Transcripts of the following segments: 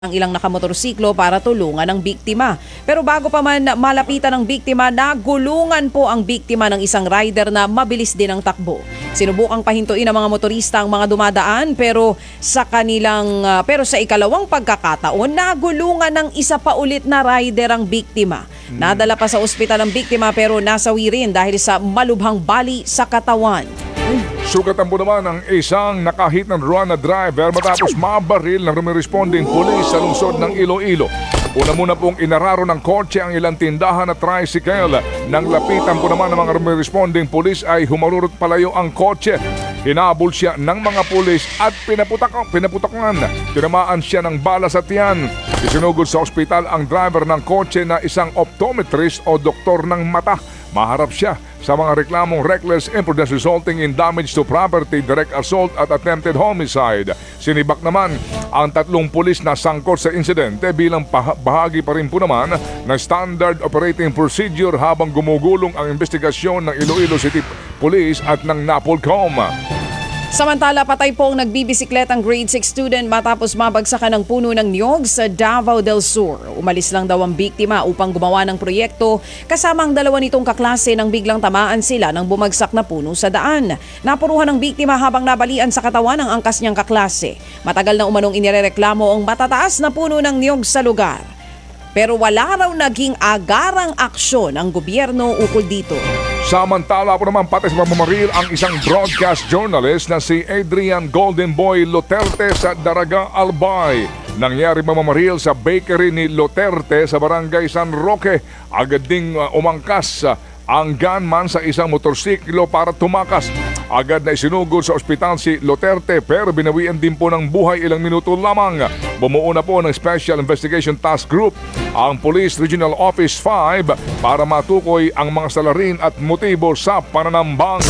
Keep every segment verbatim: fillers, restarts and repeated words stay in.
ang ilang nakamotorsiklo para tulungan ang biktima. Pero bago pa man malapitan ang biktima, nagulungan po ang biktima ng isang rider na mabilis din ang takbo. Sinubukang pahintuin ng mga motorista ang mga dumadaan pero sa kanilang uh, pero sa ikalawang pagkakataon, nagulungan ng isa pa ulit na rider ang biktima. Nadala pa sa ospital ang biktima pero nasawi rin dahil sa malubhang bali sa katawan. Sugatan po naman ang isang nakahit ng run na driver matapos mabaril ng rumiresponding pulis sa lungsod ng Iloilo. Una muna pong inararo ng kotse ang ilang tindahan at tricycle. Nang lapitan po naman ng mga rumiresponding pulis ay humarurot palayo ang kotse. Hinabol siya ng mga pulis at pinaputak pinaputakan. Tinamaan siya ng bala sa tiyan. Isinugod sa ospital ang driver ng kotse na isang optometrist o doktor ng mata. Maharap siya sa mga reklamong reckless imprudence resulting in damage to property, direct assault at attempted homicide. Sinibak naman ang tatlong pulis na sangkot sa insidente bilang bahagi pa rin po naman ng standard operating procedure habang gumugulong ang investigasyon ng Iloilo City Police at ng NAPOLCOM. Samantala, patay po ang nagbibisikletang grade six student matapos mabagsakan ng puno ng niyog sa Davao del Sur. Umalis lang daw ang biktima upang gumawa ng proyekto kasama ang dalawa nitong kaklase nang biglang tamaan sila ng bumagsak na puno sa daan. Napuruhan ng biktima habang nabalian sa katawan ang angkas niyang kaklase. Matagal na umanong inirereklamo ang matataas na puno ng niyog sa lugar. Pero wala raw naging agarang aksyon ang gobyerno ukol dito. Samantala po naman pati sa pamamaril ang isang broadcast journalist na si Adrian Golden Boy Luterte sa Daraga, Albay. Nangyari mamamaril sa bakery ni Luterte sa barangay San Roque. Agad ding uh, umangkas uh, ang gunman sa isang motorsiklo para tumakas. Agad na isinugod sa ospital si Luterte pero binawian din po ng buhay ilang minuto lamang. Bumuo na po ng Special Investigation Task Group ang Police Regional Office five para matukoy ang mga salarin at motibo sa pananambang.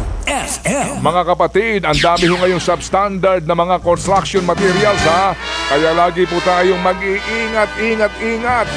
F M. Mga kapatid, ang dami ho ngayong substandard na mga construction materials ha. Kaya lagi po tayong mag-iingat, ingat, ingat.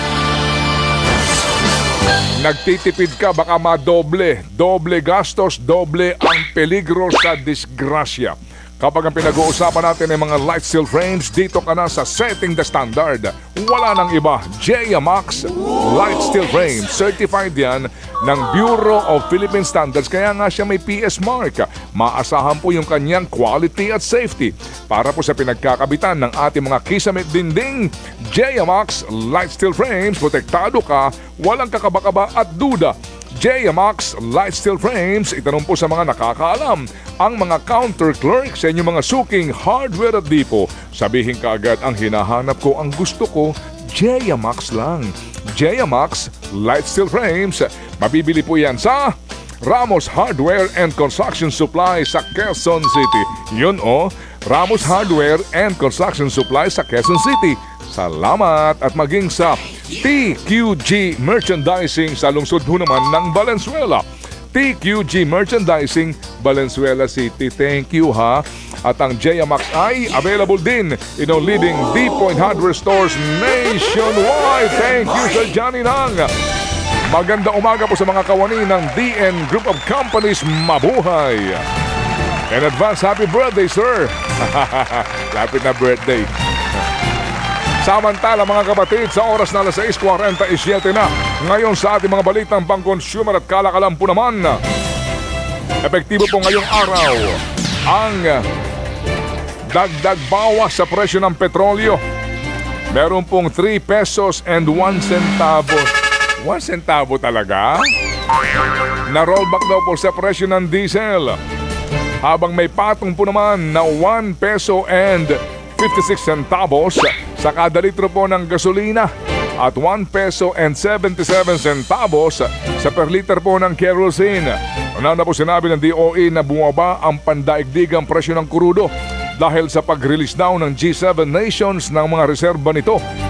Nagtitipid ka, baka madoble. Doble gastos, doble ang peligro sa disgrasya. Kapag ang pinag-uusapan natin ay mga light steel frames, dito ka na sa Setting the Standard. Wala nang iba, J M X Light Steel Frame. Certified yan ng Bureau of Philippine Standards, kaya nga siya may P S mark. Maasahan po yung kanyang quality at safety. Para po sa pinagkakabitan ng ating mga kisamit dinding, J M X Light Steel Frames, protektado ka, walang kakabakaba at duda. J M X Light Steel Frames, itanong po sa mga nakakaalam, ang mga counter clerk sa inyong mga suking hardware at depot. Sabihin kaagad ang hinahanap ko, ang gusto ko, J M X lang. J M X Light Steel Frames, mabibili po yan sa Ramos Hardware and Construction Supply sa Quezon City. Yun o, Ramos Hardware and Construction Supply sa Quezon City. Salamat at maging sa T Q G Merchandising sa lungsod ho naman ng Valenzuela. T Q G Merchandising, Valenzuela City. Thank you ha. At ang J M X ay available din in all leading D-Point Hardware stores nationwide. Thank you Sir Johnny Nang. Magandang umaga po sa mga kawani ng D N Group of Companies. Mabuhay! And advance happy birthday, sir! Lapit na birthday. Samantala mga kapatid, sa oras na alas sais forty-seven na, ngayon sa ating mga balitang pang-consumer at kalakalan po naman, epektibo po ngayong araw ang dagdag bawas sa presyo ng petrolyo. Meron pong three pesos and one centavo. one centavo talaga? Na-rollback daw po sa presyo ng diesel. Habang may patong po naman na one peso and fifty-six centavos sa kada litro po ng gasolina at one peso and seventy-seven centavos sa per liter po ng kerosene. Una na po sinabi ng D O E na bumaba ang pandaigdigang presyo ng krudo dahil sa pag-release daw ng G seven nations ng mga reserba nito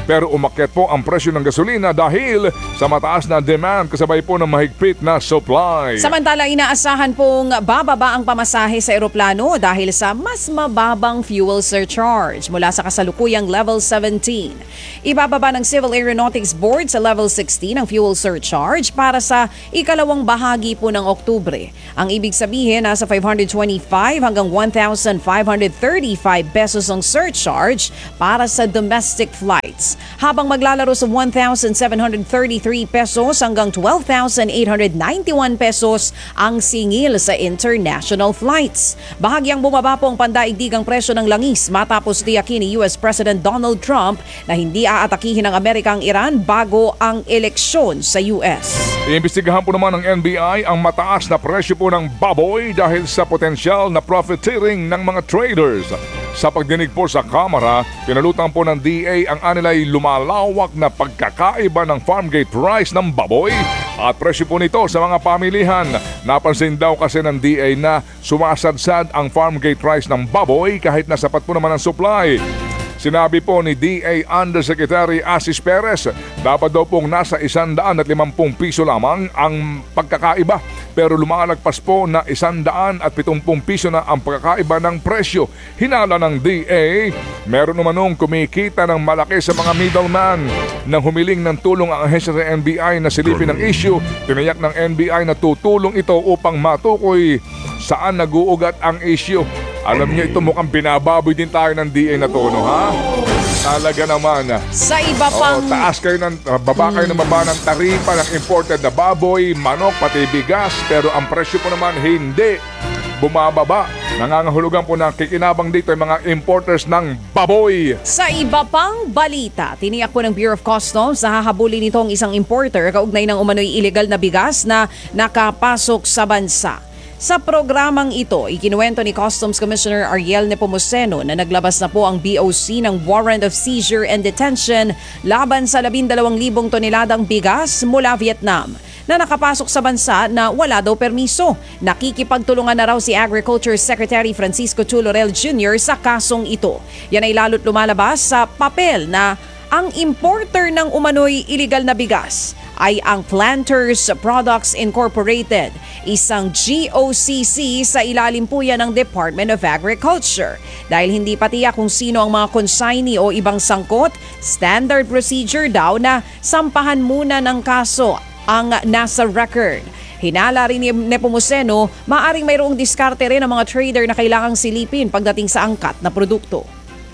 pero umakyat po ang presyo ng gasolina dahil sa mataas na demand kasabay po ng mahigpit na supply. Samantala, inaasahan pong bababa ang pamasahe sa eroplano dahil sa mas mababang fuel surcharge mula sa kasalukuyang level seventeen. Ibababa ng Civil Aeronautics Board sa level sixteen ang fuel surcharge para sa ikalawang bahagi po ng Oktubre. Ang ibig sabihin, nasa five hundred twenty-five hanggang one thousand five hundred thirty-five pesos ang surcharge para sa domestic flights, habang maglalaro sa one thousand seven hundred thirty-three pesos hanggang twelve thousand eight hundred ninety-one pesos ang singil sa international flights. Bahagyang bumaba po ang pandaigdigang presyo ng langis matapos tiyakin ni U S President Donald Trump na hindi aatakihin ng Amerika ang Iran bago ang eleksyon sa U S. Iimbestigahan po naman ng N B I ang mataas na presyo po ng baboy dahil sa potensyal na profiteering ng mga traders. Sa pagdinig po sa Kamara, pinalutang po ng D A ang anilay lumalawak na pagkakaiba ng farm gate price ng baboy at presyo po nito sa mga pamilihan. Napansin daw kasi ng D A na sumasadsad ang farm gate price ng baboy kahit na sapat po naman ang supply. Sinabi po ni D A Undersecretary Asis Perez, dapat daw pong nasa one hundred fifty piso lamang ang pagkakaiba, pero lumalagpas po na one hundred seventy piso na ang pagkakaiba ng presyo. Hinala ng D A, meron namanong kumikita ng malaki sa mga middleman. Nang humiling ng tulong ang ahensya ng N B I na silipin ng issue, tinayak ng N B I na tutulong ito upang matukoy saan nag-uugat ang issue. Alam niyo, ito mukhang binababoy din tayo ng D A na tono, ha? Talaga naman. Sa iba Oo, pang... taas kayo ng, baba kayo ng baba ng taripa ng imported na baboy, manok, pati bigas, pero ang presyo po naman hindi bumababa. Nangangahulugan po na kikinabang dito yung mga importers ng baboy. Sa iba pang balita, tiniyak po ng Bureau of Customs na hahabulin nito ang isang importer kaugnay ng umano'y illegal na bigas na nakapasok sa bansa. Sa programang ito, ikinuwento ni Customs Commissioner Ariel Nepomuceno na naglabas na po ang B O C ng Warrant of Seizure and Detention laban sa labindalawang libong toneladang bigas mula Vietnam na nakapasok sa bansa na wala daw permiso. Nakikipagtulungan na raw si Agriculture Secretary Francisco Chu Laurel Junior sa kasong ito. Yan ay lalo't lumalabas sa papel na ang importer ng umano'y illegal na bigas ay ang Planters Products Incorporated, isang G O C C sa ilalim po yan ng Department of Agriculture. Dahil hindi pa tiyak kung sino ang mga consignee o ibang sangkot, standard procedure daw na sampahan muna ng kaso ang nasa record. Hinala rin ni Nepomuceno, maaring mayroong diskarte rin ng mga trader na kailangang silipin pagdating sa angkat na produkto.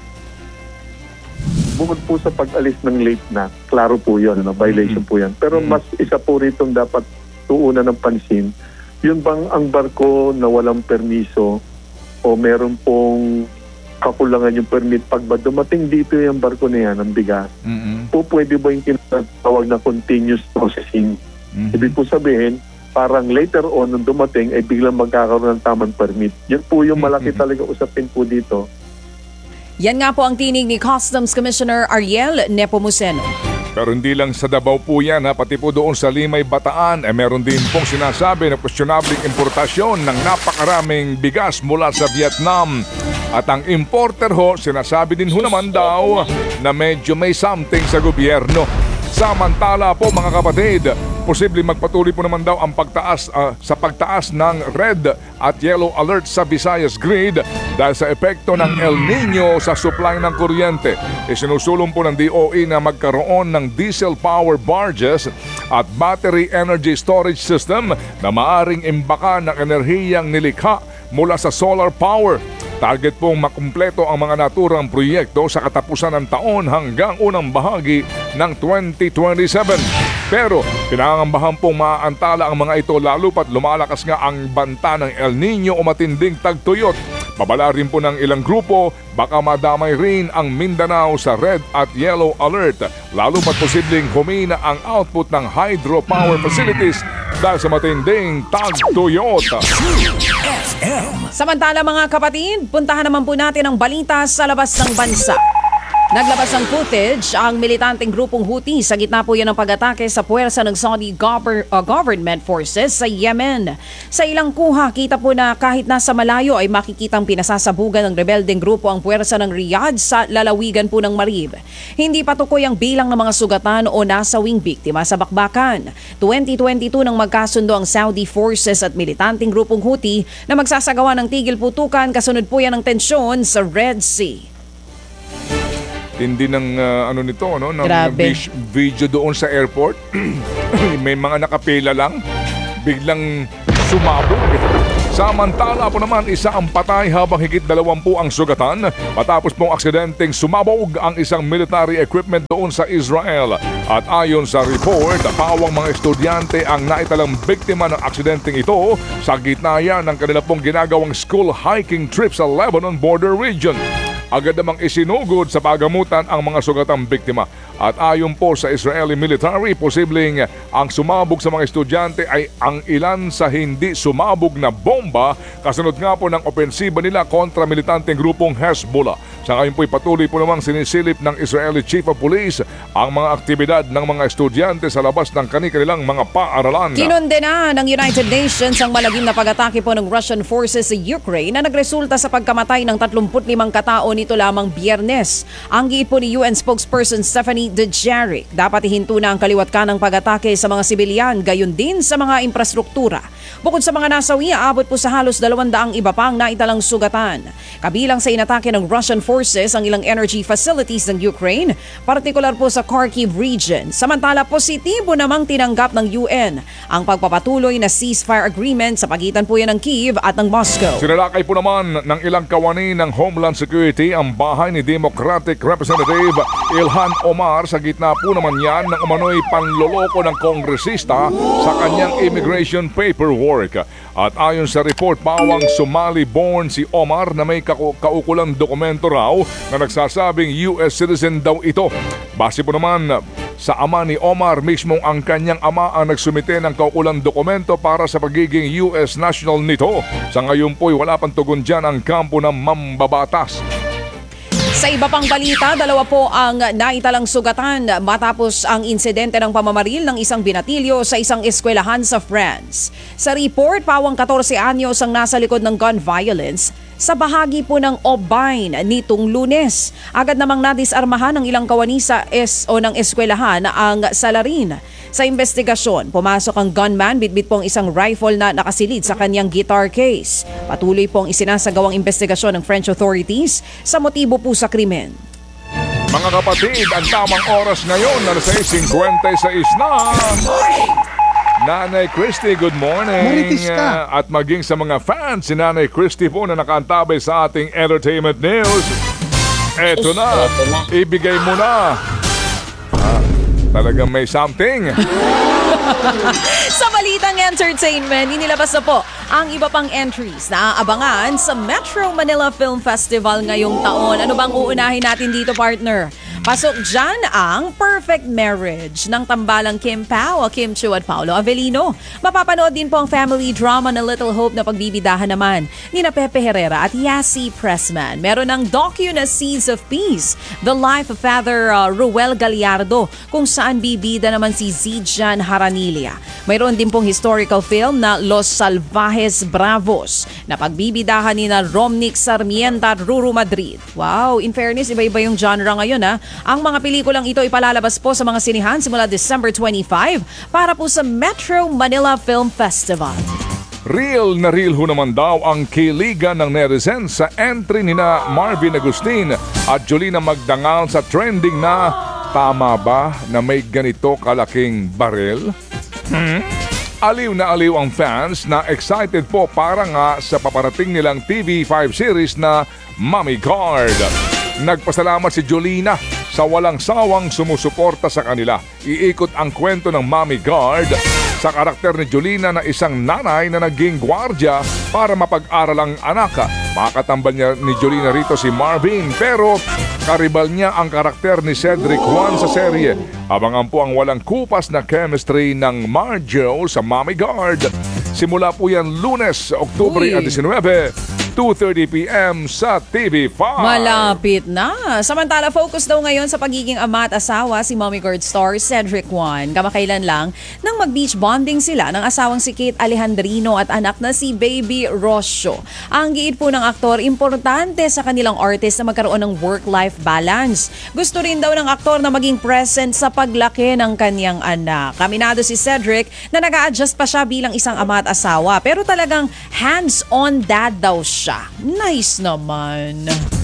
Bukod po sa pag-alis ng late na, klaro po yun, no? Violation po yan. Pero mas isa po ritong dapat tuunan ng pansin, yun bang ang barko na walang permiso o meron pong kakulangan yung permit, pag ba dumating dito yung barko na yan, ang bigas, Mm-hmm. po pwede ba yung tinatawag na continuous processing? Mm-hmm. Ibig po sabihin, parang later on, nung dumating, ay biglang magkakaroon ng tamang permit. Yun po yung malaki talaga usapin po dito. Yan nga po ang tinig ni Customs Commissioner Ariel Nepomuceno. Pero hindi lang sa Davao po yan, ha, pati po doon sa Limay, Bataan, eh meron din pong sinasabi na questionabling importasyon ng napakaraming bigas mula sa Vietnam. At ang importer ho, sinasabi din ho naman daw na medyo may something sa gobyerno. Samantala po mga kapatid, posibleng magpatuloy po naman daw ang pagtaas uh, sa pagtaas ng red at yellow alert sa Visayas grid dahil sa epekto ng El Nino sa supply ng kuryente. Isinusulong po ng D O E na magkaroon ng diesel power barges at battery energy storage system na maaring imbakan ng enerhiyang nilikha mula sa solar power. Target pong makumpleto ang mga naturang proyekto sa katapusan ng taon hanggang unang bahagi ng twenty twenty-seven. Pero pinangangambahan pong maaantala ang mga ito lalo pat lumalakas nga ang banta ng El Nino o matinding tagtuyot. Babala rin po ng ilang grupo, baka madamay rin ang Mindanao sa red at yellow alert. Lalo pat posibleng humina ang output ng hydropower facilities dahil sa matinding tagtuyot. F M. Samantala mga kapatid, puntahan naman po natin ang balita sa labas ng bansa. Naglabas ng footage ang militanteng grupong Houthi sa gitna po yan ng pag-atake sa puwersa ng Saudi gover- uh, government forces sa Yemen. Sa ilang kuha, kita po na kahit nasa malayo ay makikitang pinasasabugan ng rebeldeng grupo ang puwersa ng Riyadh sa lalawigan po ng Marib. Hindi patukoy ang bilang ng mga sugatan o nasawing biktima sa bakbakan. twenty twenty-two nang magkasundo ang Saudi forces at militanteng grupong Houthi na magsasagawa ng tigil putukan kasunod po yan ng tensyon sa Red Sea. Tindi ng uh, ano nito, no? Ng Grabe. vis- video doon sa airport. May mga nakapila lang. Biglang sumabog. Samantala po naman, isa ang patay habang higit dalawampu ang sugatan matapos pong aksidenteng sumabog ang isang military equipment doon sa Israel. At ayon sa report, pawang mga estudyante ang naitalang biktima ng aksidenteng ito sa gitna yan ng kanila pong ginagawang school hiking trip sa Lebanon border region. Agad namang isinugod sa pagamutan ang mga sugatang biktima. At ayon po sa Israeli military, posibleng ang sumabog sa mga estudyante ay ang ilan sa hindi sumabog na bomba kasunod nga po ng opensiba nila kontra militanteng grupong Hezbollah. Sa ngayon po'y patuloy po namang sinisilip ng Israeli Chief of Police ang mga aktibidad ng mga estudyante sa labas ng kanilang mga paaralan. Kinondena ng United Nations ang malagim na pag-atake po ng Russian forces sa Ukraine na nagresulta sa pagkamatay ng tatlumpu't limang katao nito lamang Biyernes. Ang giit po ni U N spokesperson Stephanie Dujarric, dapat ihinto na ang kaliwat kanang pag-atake sa mga sibilyan, gayon din sa mga infrastruktura. Bukod sa mga nasawi, aabot po sa halos dalawandaang iba pang naitalang sugatan. Kabilang sa inatake ng Russian forces ang ilang energy facilities ng Ukraine, partikular po sa Kharkiv region. Samantala, positibo namang tinanggap ng U N ang pagpapatuloy na ceasefire agreement sa pagitan po yan ng Kyiv at ng Moscow. Sinalakay po naman ng ilang kawani ng Homeland Security ang bahay ni Democratic Representative Ilhan Omar. Sa gitna po naman yan ng umano'y panloloko ng kongresista sa kanyang immigration paperwork. At ayon sa report, pawang Somali-born si Omar na may kau- kaukulang dokumento raw na nagsasabing U S citizen daw ito. Base po naman sa ama ni Omar, mismong ang kanyang ama ang nagsumite ng kaukulang dokumento para sa pagiging U S national nito. Sa ngayon po'y wala pang tugon dyan ang kampo ng mambabatas. Sa iba pang balita, dalawa po ang naitalang sugatan matapos ang insidente ng pamamaril ng isang binatilyo sa isang eskwelahan sa France. Sa report, pawang fourteen anyos ang nasa likod ng gun violence sa bahagi po ng Obain nitong Lunes. Agad namang nadisarmahan ng ilang kawani sa es o ng eskwelahan ang salarin. Sa investigasyon, pumasok ang gunman, bitbit pong isang rifle na nakasilid sa kanyang guitar case. Patuloy pong isinasagawang investigasyon ng French authorities sa motibo po sa krimen. Mga kapatid, ang tamang oras ngayon na nasa fifty-six na. Nanay Christy, good morning. Marites ka. Uh, At maging sa mga fans, si Nanay Christy po na nakaantabay sa ating entertainment news. Eto na, ibigay mo na. Ah, talagang may something. Sa balitang entertainment, inilabas na po ang iba pang entries na aabangan sa Metro Manila Film Festival ngayong taon. Ano bang uunahin natin dito, partner? Pasok dyan ang Perfect Marriage ng tambalang Kim Pao, Kim Chiu at Paolo Avellino. Mapapanood din po ang family drama na Little Hope na pagbibidahan naman ni na Pepe Herrera at Yasi Pressman. Meron ng docu na Seeds of Peace, The Life of Father uh, Ruel Gallardo, kung saan bibida naman si Zijan Haranilia. Mayroon din pong historical film na Los Salvajes Bravos na pagbibidahan ni na Romnick Sarmiento at Ruru Madrid. Wow, in fairness, iba-iba yung genre ngayon ha. Ang mga pelikulang ito ipalalabas po sa mga sinihan simula December twenty-five para po sa Metro Manila Film Festival. Real na real ho naman daw ang kiligan ng netizens sa entry ni na Marvin Agustin at Jolina Magdangal sa trending na tama ba na may ganito kalaking baril? Hmm? Aliw na aliw ang fans na excited po para nga sa paparating nilang T V five series na Mommy Guard. Nagpasalamat si Jolina sa walang sawang sumusuporta sa kanila. Iikot ang kwento ng Mommy Guard sa karakter ni Jolina na isang nanay na naging gwardya para mapag-aral ang anak. Makakatambal niya ni Jolina rito si Marvin, pero karibal niya ang karakter ni Cedric Juan sa serye. Abangan po ang walang kupas na chemistry ng Marjo sa Mommy Guard. Simula po yan Lunes, Oktubre Uy. nineteen, two thirty p.m. sa T V five. Malapit na. Samantala, focus daw ngayon sa pagiging ama at asawa si Mommy Guard star Cedric Juan. Kamakailan lang nang mag-beach bonding sila ng asawang si Kate Alejandrino at anak na si Baby Rosio. Ang giit po ng aktor, importante sa kanilang artist na magkaroon ng work-life balance. Gusto rin daw ng aktor na maging present sa paglaki ng kanyang anak. Kaminado si Cedric na nag-a-adjust pa siya bilang isang ama at asawa, pero talagang hands-on dad daw siya. Nice naman.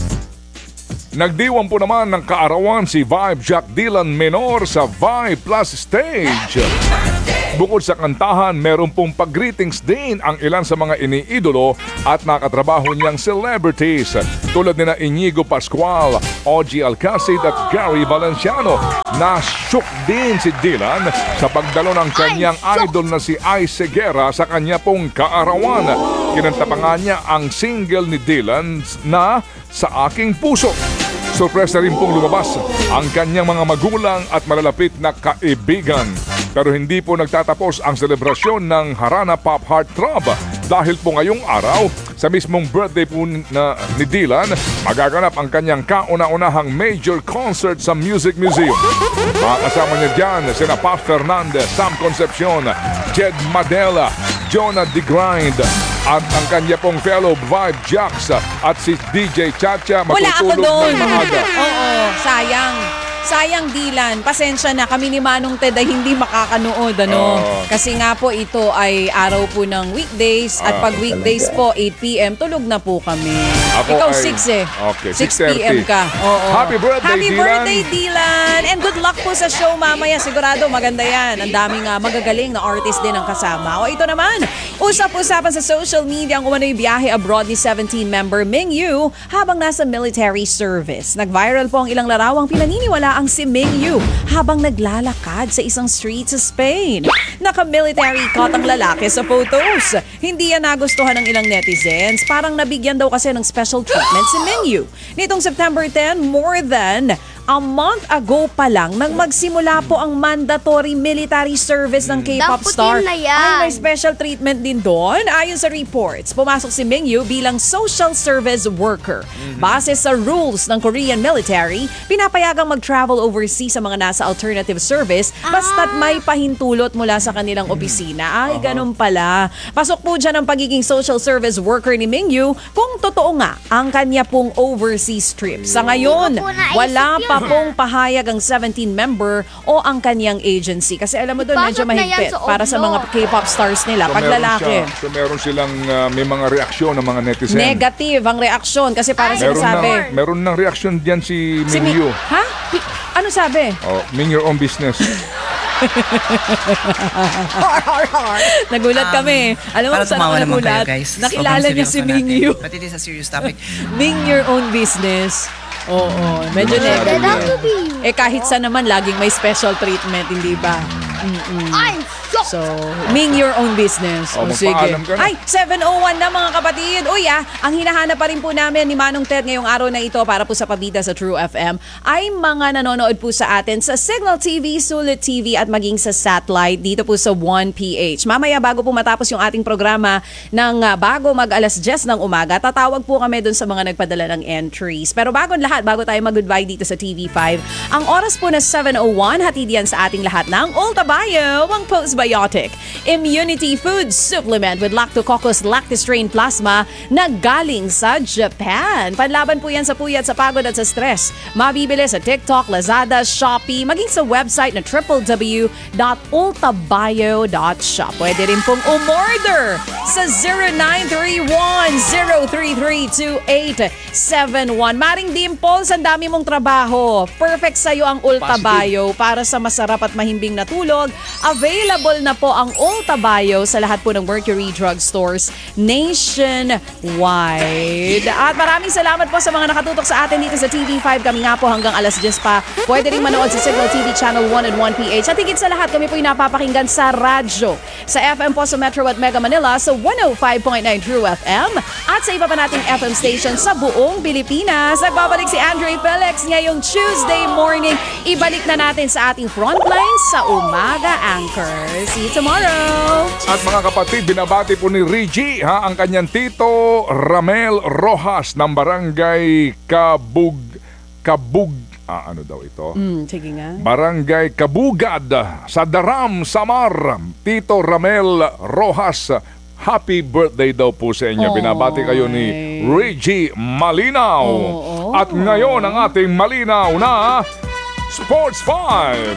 Nagdiwang po naman ng kaarawan si Vibe Jack Dylan Menor sa Vibe Plus Stage. Bukod sa kantahan, meron pong pag-greetings din ang ilan sa mga iniidolo at nakatrabaho niyang celebrities tulad nina Inigo Pascual, O G Alcacid at Gary Valenciano. Na-shook din si Dylan sa pagdalo ng kanyang idol na si Ice Seguera sa kanya pong kaarawan. Kinanta pa nga niya ang single ni Dylan na Sa Aking Puso. Surpresa rin pong lumabas ang kanyang mga magulang at malalapit na kaibigan. Pero hindi po nagtatapos ang selebrasyon ng Harana Pop Heartthrob dahil po ngayong araw, sa mismong birthday po na, ni Dylan, magaganap ang kanyang kauna-unahang major concert sa Music Museum. Makakasama niya dyan sina Paz Fernandez, Sam Concepcion, Jed Madela, Jonah The Grind, at ang kanya pong fellow Vibe Jacks at si D J Chacha Wala ako matutulog doon. ng maaga. Oo, sayang. Sayang, Dylan. Pasensya na. Kami ni Manong Ted ay hindi makakanood. Ano? Oo. Kasi nga po ito ay araw po ng weekdays. At Ah, pag weekdays po, eight p.m., tulog na po kami. Ako Ikaw ay- six eh. Okay, six six thirty. p.m. ka. Oo. Happy birthday, Happy Dylan. birthday, Dylan. And good luck po sa show mamaya. Sigurado maganda yan. Ang daming uh, magagaling na artist din ang kasama. O ito naman, usap-usapan sa social media ang umano'y biyahe abroad ni seventeen member Ming Yu habang nasa military service. Nag-viral po ang ilang larawang pinaniniwala ang si Ming Yu habang naglalakad sa isang street sa Spain. Naka-military cut ang lalaki sa photos. Hindi yan nagustuhan ng ilang netizens. Parang nabigyan daw kasi ng special treatment si Ming Yu. Nitong September tenth, more than a month ago pa lang nang magsimula po ang mandatory military service ng K-pop Damputin star. na yan. Ay, may special treatment din doon. Ayon sa reports, pumasok si Ming Yu bilang social service worker. Base sa rules ng Korean military, pinapayagang mag-travel overseas sa mga nasa alternative service basta't may pahintulot mula sa kanilang opisina. Ay, ganun pala. Pasok po dyan ang pagiging social service worker ni Ming Yu kung totoo nga ang kanya pong overseas trip. Sa ngayon, Hindi ko po naisip wala yun. pa pong pahayag ang seventeen member o ang kanyang agency. Kasi alam mo doon, medyo Ipasok na yan mahigpit sa para sa oblo. mga K-pop stars nila. So, Pag meron lalaki, siya- so meron silang uh, may mga reaksyon ng mga netizen. negative ang reaksyon. Kasi para Ay, Meron sinasabi, ng, meron ng reaksyon diyan si si Ming Mi- Yu. Ha? Ano sabi? Oh, Ming your own business. Nagulat kami. Alam mo Para kung saan tumawa ako naman nagulat? kayo, guys. Nakilala Sobrang niya si seryoso Ming natin. Yu. But it is a serious topic. Being your own business. Oo, medyo Sabi negative. niya. to be you. Eh kahit sa naman, laging may special treatment, hindi ba? I'm shocked. So, Ming your own business. Oh, O, sige. magpaalam ka na. Ay, seven oh one na mga kapatid. Uy ah, ang hinahanap pa rin po namin ni Manong Ted ngayong araw na ito para po sa pabida sa True F M ay mga nanonood po sa atin sa Signal T V, Sulit T V at maging sa satellite dito po sa one P H. Mamaya bago po matapos yung ating programa ng uh, bago mag alas diyes ng umaga, tatawag po kami dun sa mga nagpadala ng entries. Pero bago ang lahat, bago tayo mag-goodbye dito sa T V five, ang oras po na seven oh one, hatid yan sa ating lahat ng Ulta Bio, ang postbiotic immunity food supplement with Lactococcus lactostrain plasma na galing sa Japan. Panlaban po yan sa puyat, sa pagod at sa stress. Mabibili sa TikTok, Lazada, Shopee, maging sa website na w w w dot ulta bio dot shop. Pwede rin pong umorder sa zero nine three one, zero three three, two eight seven one. Maring Dimples, ang dami mong trabaho. Perfect sa'yo ang Ulta Bio para sa masarap at mahimbing na tulog. Available na po ang Ulta Bio sa lahat po ng Mercury Drug Stores nationwide. At maraming salamat po sa mga nakatutok sa atin dito sa T V five. Kami nga po hanggang alas diyes pa. Pwede rin manood sa Signal T V Channel one and one P H. At higit sa lahat, kami po yung napapakinggan sa radyo. Sa F M po sa Metro at Mega Manila sa one oh five point nine True F M at sa iba pa nating F M station sa buong Pilipinas. Nagbabalik si Andre Felix ngayong Tuesday morning. Ibalik na natin sa ating frontline sa Umaga Anchors. See you tomorrow! At mga kapatid, binabati po ni Reggie ha, ang kanyang tito Ramel Rojas ng Barangay Kabug Kabug ah, ano daw ito? Mm, sige nga. Barangay Kabugad sa Daram, Samar. Tito Ramel Rojas, happy birthday daw po sa inyo. Oy. Binabati kayo ni Reggie Malinaw. Oo. At ngayon ang ating malinaw na Sports five.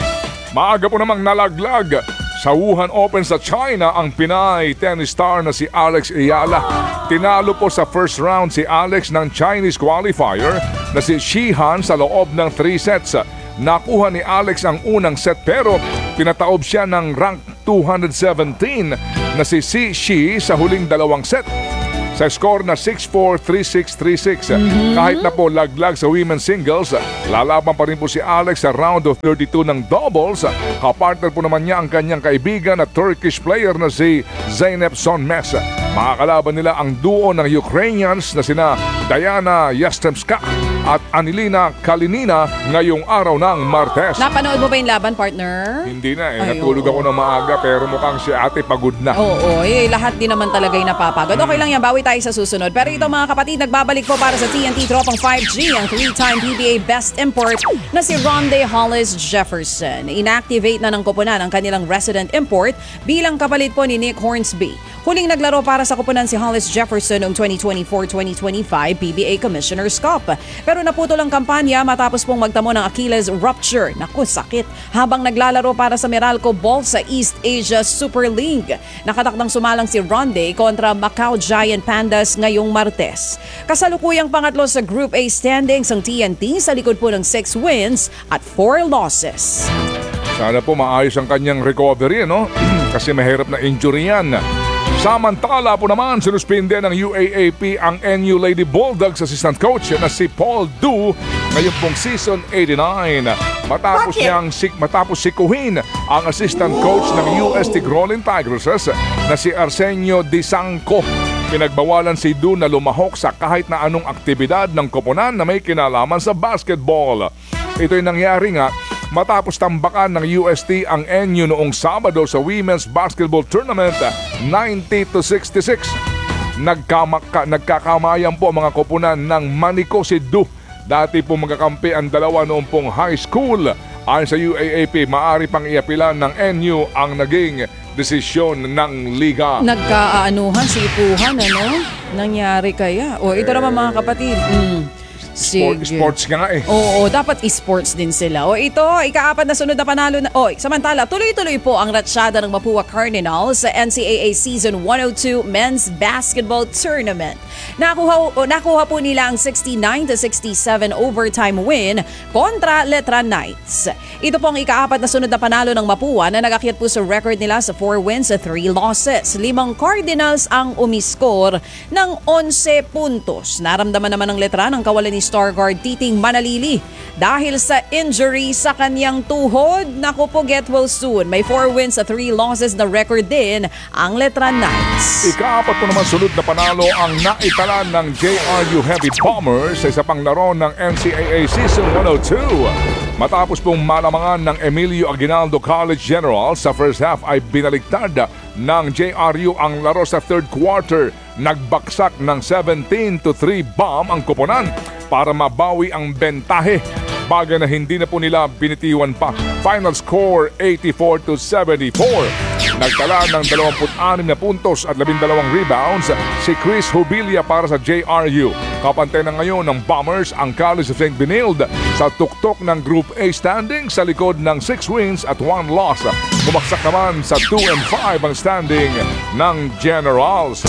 Maaga po namang nalaglag sa Wuhan Open sa China ang Pinay tennis star na si Alex Ayala. Tinalo po sa first round si Alex ng Chinese qualifier na si Shihan sa loob ng three sets. Nakuha ni Alex ang unang set pero pinataob siya ng rank two seventeen na si Si Shi sa huling dalawang set. Sa score na six four, three six, three six. Mm-hmm. Kahit na po laglag sa women's singles, lalaban pa rin po si Alex sa round of thirty-two ng doubles. Kapartner po naman niya ang kanyang kaibigan na Turkish player na si Zeynep Sonmez. Makakalaban nila ang duo ng Ukrainians na sina Diana Yastremska at Anilina Kalinina ngayong araw ng Martes. Napanood mo ba yung laban, partner? Hindi na eh. Ay, Natulog oo. ako ng maaga pero mukhang si ate pagod na. Oo, eh, lahat din naman talaga yung napapagod. Okay lang yan, bawi tayo sa susunod. Pero ito mga kapatid, nagbabalik po para sa T N T Tropang five G ang three-time P B A Best Import na si Ronde Hollis Jefferson. Inactivate na ng koponan ang kanilang resident import bilang kapalit po ni Nick Hornsby. Huling naglaro para sa koponan si Hollis Jefferson noong twenty twenty-four twenty twenty-five P B A Commissioner's Cup. Pero naputol ang kampanya matapos pong magtamo ng Achilles rupture. Naku, sakit. Habang naglalaro para sa Meralco Ball sa East Asia Super League. Nakatakdang sumalang si Ronde kontra Macau Giant Pandas ngayong Martes. Kasalukuyang pangatlo sa Group A standings ang T N T sa likod po ng six wins at four losses. Sana po maayos ang kanyang recovery, no? Kasi mahirap na injury yan. Samantala po naman, sinuspinde ng U A A P ang N U Lady Bulldogs assistant coach na si Paul Du ngayong pong season eighty-nine. Matapos niyang sik matapos sikuhin ang assistant coach ng U S Tigrolin Tigresses na si Arsenio Di Sanco. Pinagbawalan si Du na lumahok sa kahit na anong aktibidad ng koponan na may kinalaman sa basketball. Ito'y nangyari nga matapos tambakan ng U S T ang N U noong Sabado sa Women's Basketball Tournament ninety to sixty-six. Nagkamaka, nagkakamayan po mga koponan ng Manico si Du. Dati po magkakampi ang dalawa noong pong high school. Ayon sa U A A P, maaari pang iapilan ng N U ang naging desisyon ng liga. Nagkaaanuhan, sipuhan, ano? Nangyari kaya? O, ito naman mga kapatid. Mm. Sport, Sige. sports ka nga eh. Oo, dapat esports din sila. O ito, ikaapat na sunod na panalo na. O, samantala, tuloy-tuloy po ang ratsyada ng Mapua Cardinals sa N C A A Season one oh two Men's Basketball Tournament. Nakuha, o, nakuha po nila ang sixty-nine to sixty-seven overtime win kontra Letra Knights. Ito po ang ikaapat na sunod na panalo ng Mapua na nag-akyat po sa record nila sa four wins at three losses. Limang Cardinals ang umiscore ng eleven puntos. Naramdaman naman ng Letra ng kawalan ni star guard Titing Manalili dahil sa injury sa kanyang tuhod. Naku po, get well soon. May four wins at three losses na record din ang Letra Knights. Ikaapat po naman sunod na panalo ang naitala ng J R U Heavy Bombers sa isa pang laro ng N C A A Season one oh two. Matapos pong malamangan ng Emilio Aguinaldo College General sa first half ay binaliktad ng J R U ang laro sa third quarter. Nagbaksak ng seventeen to three bomb ang koponan para mabawi ang bentahe. Bagay na hindi na po nila binitiwan pa. Final score eighty-four to seventy-four. Nagtala ng twenty-six na puntos at twelve rebounds si Chris Hubilia para sa J R U. Kapantay na ngayon ng Bombers ang College of Saint Benilde sa tuktok ng Group A standing sa likod ng six wins at one loss. Bumaksak naman sa two and five ang standing ng Generals.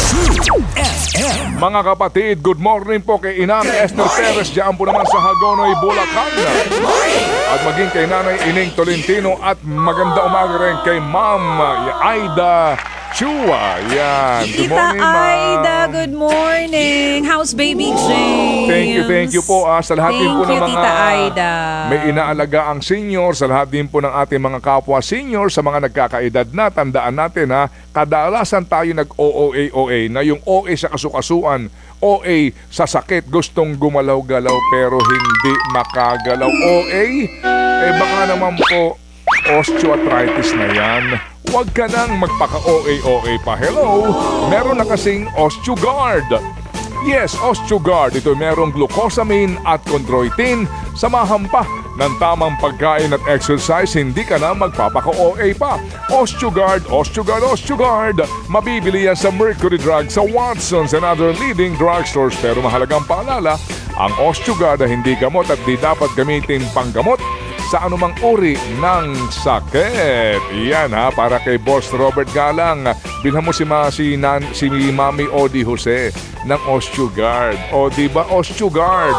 Mga kapatid, good morning po kay Inang Esther Perez diyan po naman sa Hagonoy, Bulacan. At maging kay Nanay Ining Tolentino at maganda umaga rin kay Ma'am Aida Chua. Yan. Good Tita morning, Ma'am. Aida, good morning. How's baby James? Thank you, thank you po ah, sa lahat din Thank po ng you, mga Tita Aida. may inaalaga ang senior, sa lahat din po ng ating mga kapwa senior, sa mga nagkakaedad na, tandaan natin ha, kadalasan tayo nag-O O A O A na yung O A sa kasukasuan, O A sa sakit, gustong gumalaw-galaw pero hindi makagalaw. O A, eh baka naman po osteoarthritis na yan. huwag ka nang magpaka-O A O A pa. Hello, meron na kasing Osteogard. Yes, Osteogard. Ito merong glucosamine at chondroitin. Samahan pa ng tamang pagkain at exercise, hindi ka na magpapaka-O A pa. Osteogard, Osteogard, Osteogard. Mabibili yan sa Mercury Drug, sa Watson's and other leading drugstores. Pero mahalagang paalala, ang Osteogard ay hindi gamot at di dapat gamitin panggamot sa anumang uri ng sakit. Yan ha, para kay Boss Robert Galang. Bilhan mo si, ma, si, nan, si Mami Odi Jose ng Osteogard. O diba Osteogard?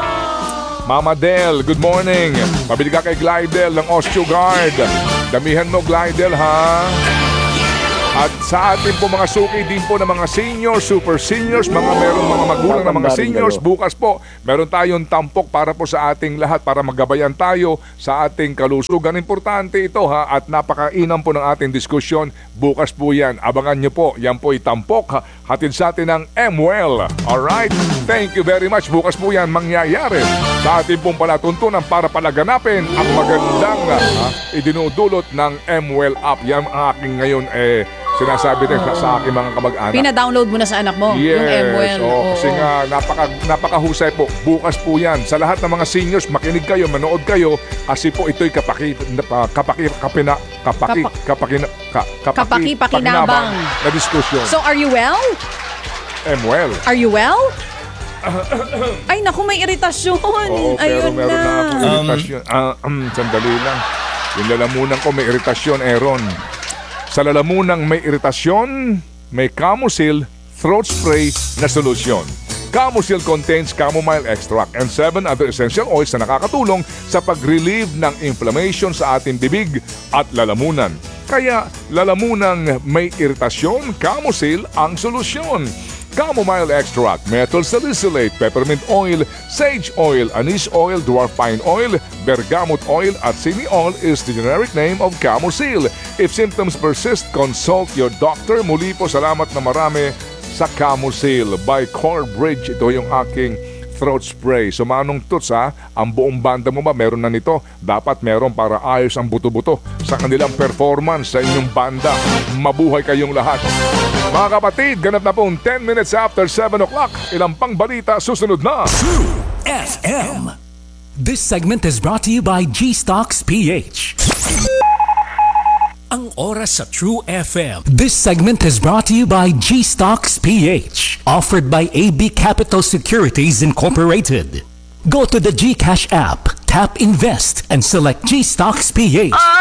Mama Del, good morning. Pabili ka kay Glidel ng Osteogard. Damihan mo Glidel ha. At sa atin po mga suki din po ng mga seniors, super seniors, mga meron mga magulang na mga seniors, bukas po meron tayong tampok para po sa ating lahat para magabayan tayo sa ating kalusugan. Importante ito ha at napakainam po ng ating diskusyon. Bukas po yan. Abangan nyo po. Yan po itampok. Hatid sa atin ng M W E L. Alright? Thank you very much. Bukas po yan mangyayari sa ating pong palatuntunan para palaganapin ang magandang ha, idinudulot ng M W E L app. Yan ang aking ngayon eh sinasabi rin oh. sa aking mga kamag-anak. Pina-download mo na sa anak mo, yes, yung M W E L. Oh, Oo, kasi oo. nga, napaka, napakahusay po. Bukas po yan. Sa lahat ng mga seniors, makinig kayo, manood kayo, kasi po ito'y kapaki, uh, kapaki, kapina, kapaki, Kapa- kapaki, ka, kapaki, Kapaki, pakinabang. na diskusyon. So, are you well? M W E L. Are you well? Ay, naku, may iritasyon. Oo, pero Ayun meron na, na. akong iritasyon. Ah, um, sandali lang. Yung lalamunan ko may iritasyon, Aaron. Sa lalamunang may iritasyon, may Camusil throat spray na solusyon. Camusil contains chamomile extract and seven other essential oils na nakakatulong sa pag-relieve ng inflammation sa ating bibig at lalamunan. Kaya lalamunang may iritasyon, Camusil ang solusyon. Chamomile extract, methyl salicylate, peppermint oil, sage oil, anise oil, dwarf pine oil, bergamot oil at sini-oil is the generic name of Camusil. If symptoms persist, consult your doctor. Muli po, salamat na marami sa Camusil by Corbridge. Ito yung aking throat spray. So manong tuts ha, ang buong banda mo ba meron na nito? Dapat meron para ayos ang buto-buto sa kanilang performance sa inyong banda. Mabuhay kayong lahat. Mga kapatid, ganap na pong ten minutes after seven o'clock. Ilang pang balita susunod na. True F M. This segment is brought to you by G-Stocks P H. Ang oras sa True F M. This segment is brought to you by G-Stocks P H. Offered by A B Capital Securities Incorporated. Go to the GCash app, tap Invest, and select G-Stocks P H.